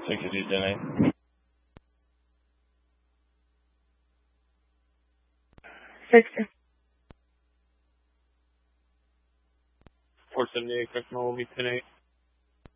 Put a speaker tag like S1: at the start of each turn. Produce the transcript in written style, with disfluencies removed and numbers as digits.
S1: 6 is 10-8.
S2: 6.
S1: 478, Crestmore will be 10-8.